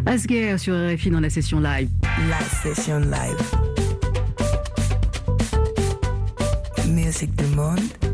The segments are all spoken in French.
Asghar sur RFI dans la session live. La session live. Musique du monde.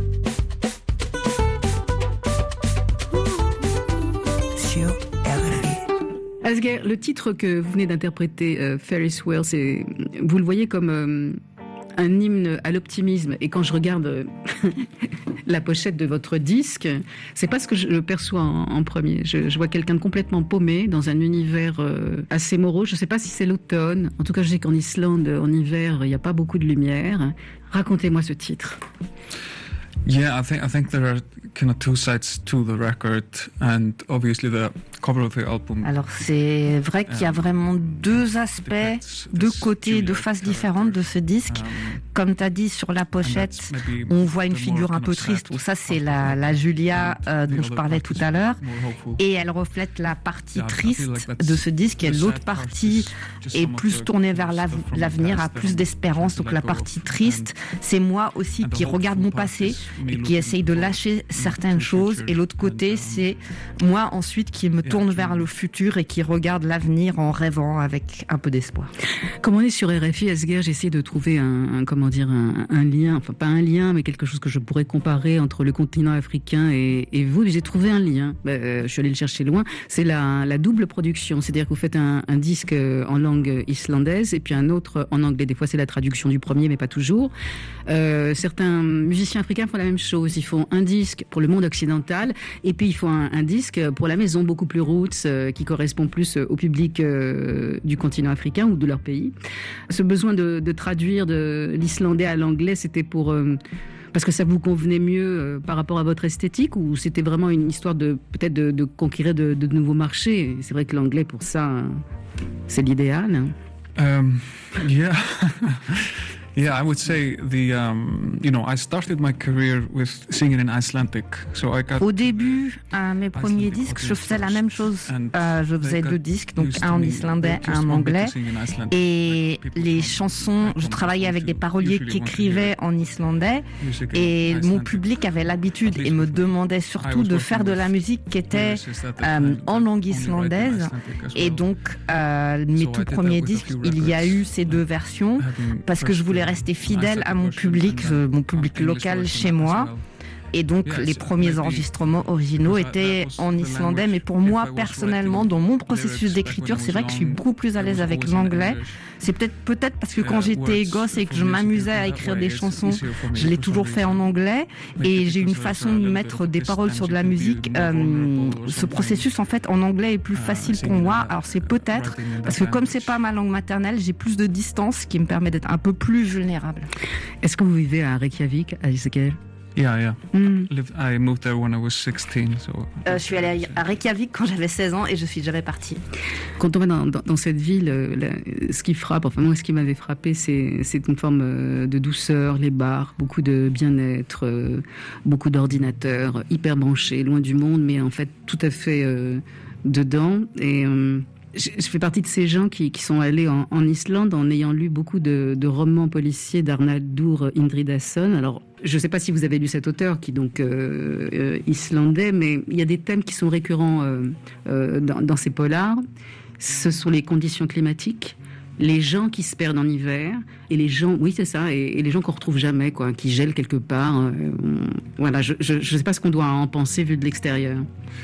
Sur RFI. Asghar, le titre que vous venez d'interpréter, Ferris Wheel, vous le voyez comme un hymne à l'optimisme. Et quand je regarde la pochette de votre disque, c'est pas ce que je perçois en premier. Je vois quelqu'un de complètement paumé dans un univers assez morose. Je sais pas si c'est l'automne. En tout cas, je sais qu'en Islande, en hiver, il n'y a pas beaucoup de lumière. Racontez-moi ce titre. Yeah, I think there are kind of two sides to the record, and obviously the cover of the album. Alors c'est vrai qu'il y a vraiment deux aspects, deux côtés, deux faces différentes de ce disque. Comme tu as dit sur la pochette, on voit une figure un peu triste. Bon, ça c'est la Julia dont je parlais tout à l'heure, et elle reflète la partie triste de ce disque. Et l'autre partie est plus tournée vers l'avenir, a plus d'espérance. Donc la partie triste, c'est moi aussi qui regarde mon passé et qui essaye de lâcher certaines choses, et l'autre côté c'est moi ensuite qui me tourne vers le futur et qui regarde l'avenir en rêvant avec un peu d'espoir. Comme on est sur RFI, Asghar, j'essaie de trouver un lien, enfin pas un lien, mais quelque chose que je pourrais comparer entre le continent africain et vous. J'ai trouvé un lien, je suis allée le chercher loin, c'est la double production, c'est-à-dire que vous faites un disque en langue islandaise et puis un autre en anglais. Des fois c'est la traduction du premier, mais pas toujours. Certains musiciens africains font la même chose, ils font un disque pour le monde occidental et puis ils font un disque pour la maison, beaucoup plus roots, qui correspond plus au public du continent africain ou de leur pays. Ce besoin de traduire de l'islandais à l'anglais, c'était pour parce que ça vous convenait mieux par rapport à votre esthétique, ou c'était vraiment une histoire peut-être de conquérir de nouveaux marchés? C'est vrai que l'anglais pour ça, c'est l'idéal. Yeah. Yeah, I would say I started my career with singing in Icelandic. So I got. Au début, à mes premiers disques, je faisais la même chose. Je faisais deux disques, donc un en islandais, un en anglais. Et les chansons, je travaillais avec des paroliers qui écrivaient en islandais. Et mon public avait l'habitude et me demandait surtout de faire de la musique qui était en langue islandaise. Et donc, mes tout premiers disques, il y a eu ces deux versions parce que je voulais rester fidèle à mon public local chez moi. Et donc, les premiers enregistrements originaux étaient en islandais. Mais pour moi, personnellement, dans mon processus d'écriture, c'est vrai que je suis beaucoup plus à l'aise avec l'anglais. C'est peut-être parce que quand j'étais gosse et que je m'amusais à écrire des chansons, je l'ai toujours fait en anglais. Et j'ai une façon de mettre des paroles sur de la musique. Ce processus, en fait, en anglais est plus facile pour moi. Alors, c'est peut-être parce que comme c'est pas ma langue maternelle, j'ai plus de distance, ce qui me permet d'être un peu plus vulnérable. Est-ce que vous vivez à Reykjavik, à Asghar? Yeah. I moved there when I was 16. Je suis allée à Reykjavik quand j'avais 16 ans et je suis jamais partie. Quand on va dans cette ville, ce qui frappe, enfin moi ce qui m'avait frappé, c'est une forme de douceur, les bars, beaucoup de bien-être, beaucoup d'ordinateurs, hyper branchés, loin du monde, mais en fait tout à fait dedans. Et je fais partie de ces gens qui sont allés en Islande en ayant lu beaucoup de romans policiers d'Arnaldur Indridason. Alors, je ne sais pas si vous avez lu cet auteur qui est donc islandais, mais il y a des thèmes qui sont récurrents dans ces polars. Ce sont les conditions climatiques, les gens qui se perdent en hiver, et les gens, oui c'est ça, et les gens qu'on retrouve jamais, quoi, qui gèlent quelque part. Voilà, je ne sais pas ce qu'on doit en penser vu de l'extérieur.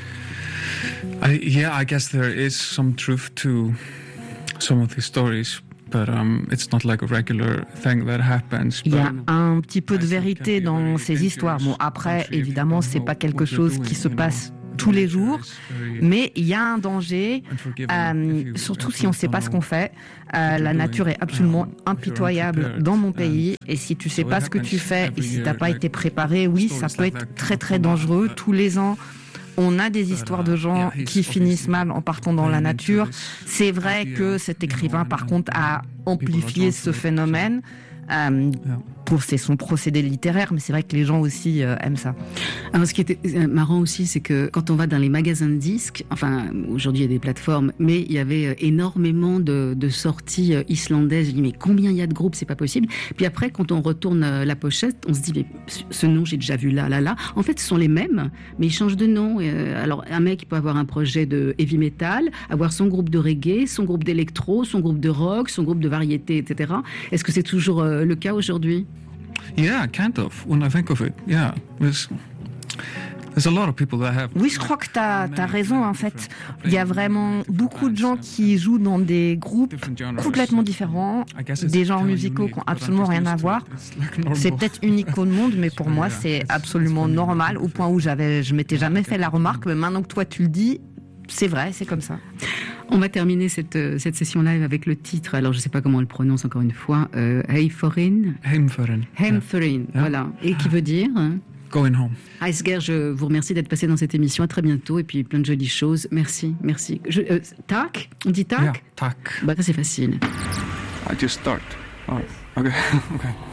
I guess there is some truth to some of these stories, but it's not like a regular thing that happens. Il y a un petit peu de vérité dans ces histoires. Bon, après, évidemment, c'est pas quelque chose qui se passe tous les jours, mais il y a un danger, surtout si on ne sait pas ce qu'on fait. La nature est absolument impitoyable dans mon pays, et si tu sais pas ce que tu fais et si t'as pas été préparé, oui, ça peut être très très dangereux. Tous les ans, on a des histoires de gens qui finissent mal en partant dans la nature. C'est vrai que cet écrivain, par contre, a amplifié ce phénomène. pour son procédé littéraire, mais c'est vrai que les gens aussi aiment ça. Alors, ce qui était marrant aussi, c'est que quand on va dans les magasins de disques, enfin, aujourd'hui il y a des plateformes, mais il y avait énormément de sorties islandaises. Je dis, mais combien il y a de groupes, c'est pas possible. Puis après, quand on retourne la pochette, on se dit, mais ce nom, j'ai déjà vu là. En fait, ce sont les mêmes, mais ils changent de nom. Alors, un mec, il peut avoir un projet de heavy metal, avoir son groupe de reggae, son groupe d'électro, son groupe de rock, son groupe de variété, etc. Est-ce que c'est toujours le cas aujourd'hui? Yeah, kind of. When I think of it, yeah. There's a lot of people that have. Oui, je crois que t'as raison en fait. Il y a vraiment beaucoup de gens qui jouent dans des groupes complètement différents, des genres musicaux qui n'ont absolument rien à voir. C'est peut-être unique au monde, mais pour moi c'est absolument normal, au point où je m'étais jamais fait la remarque, mais maintenant que toi tu le dis, c'est vrai, c'est comme ça. On va terminer cette session live avec le titre, alors je ne sais pas comment on le prononce encore une fois, Heimferðin. Heimferðin, voilà. Et qui veut dire Going home. Æsger, je vous remercie d'être passé dans cette émission. À très bientôt et puis plein de jolies choses. Merci. Tak? On dit tak? Yeah, tak. Bah ça c'est facile. I just start. Oh, okay. Okay.